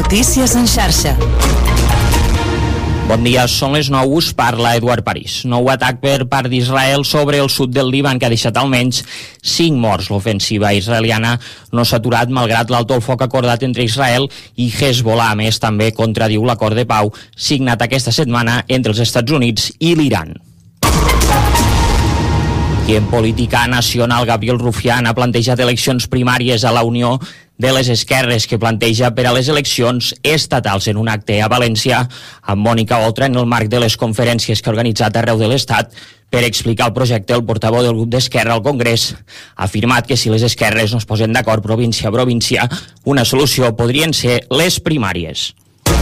Notícies en xarxa. Bon dia, són les 9, us parla Eduard París. Nou atac per part d'Israel sobre el sud del Líban que ha deixat almenys 5 morts. L'ofensiva israeliana no s'ha aturat malgrat l'alto el foc acordat entre Israel i Hezbollah. A més, també contradiu l'acord de pau signat aquesta setmana entre els Estats Units i l'Iran. I en política nacional, Gabriel Rufián ha plantejat eleccions primàries a la Unió de les Esquerres, que planteja per a les eleccions estatals en un acte a València amb Mònica Oltra en el marc de les conferències que ha organitzat arreu de l'Estat per explicar el projecte. El portaveu del grup d'Esquerra al Congrés ha afirmat que si les esquerres no es posen d'acord província a província, una solució podrien ser les primàries.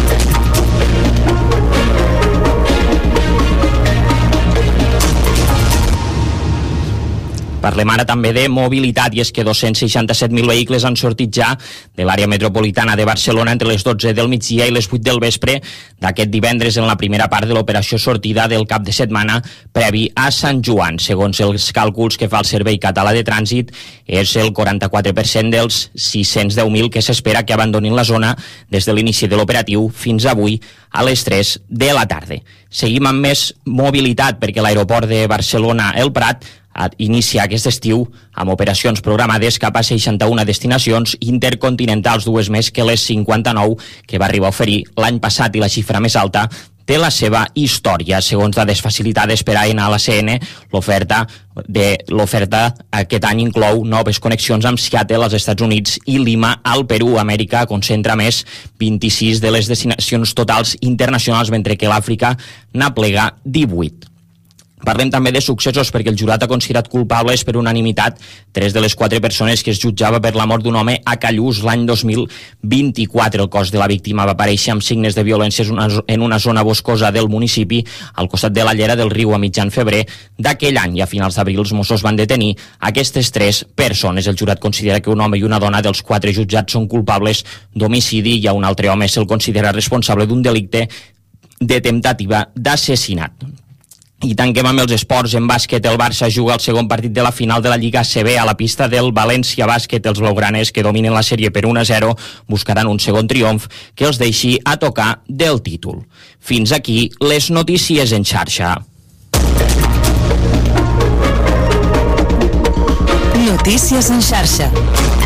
Parlem ara també de mobilitat, i és que 267.000 vehicles han sortit ja de l'àrea metropolitana de Barcelona entre les 12 del migdia i les 8 del vespre d'aquest divendres en la primera part de l'operació sortida del cap de setmana previ a Sant Joan. Segons els càlculs que fa el Servei Català de Trànsit, és el 44% dels 610.000 que s'espera que abandonin la zona des de l'inici de l'operatiu fins avui a les 3 de la tarda. Seguim amb més mobilitat perquè l'aeroport de Barcelona El Prat inicia aquest estiu amb operacions programades cap a 61 destinacions intercontinentals, dues més que les 59 que va arribar a oferir l'any passat, i la xifra més alta té la seva història. Segons dades facilitades per AENA a la CN, l'oferta aquest any inclou noves connexions amb Seattle als Estats Units i Lima al Perú. Amèrica concentra més 26 de les destinacions totals internacionals, mentre que l'Àfrica n'aplega 18. Parlem també de successos perquè el jurat ha considerat culpables per unanimitat 3 de les 4 persones que es jutjava per la mort d'un home a Callús l'any 2024. El cos de la víctima va aparèixer amb signes de violència en una zona boscosa del municipi al costat de la llera del riu a mitjan febrer d'aquell any, i a finals d'abril els Mossos van detenir aquestes 3 persones. El jurat considera que un home i una dona dels 4 jutjats són culpables d'homicidi, i a un altre home se'l considera responsable d'un delicte de temptativa d'assassinat. I tanquem amb els esports. En bàsquet, el Barça juga el segon partit de la final de la Lliga ACB a la pista del València Bàsquet. Els blaugranes, que dominen la sèrie per 1-0, buscaran un segon triomf que els deixi a tocar del títol. Fins aquí les notícies en xarxa. Notícies en xarxa.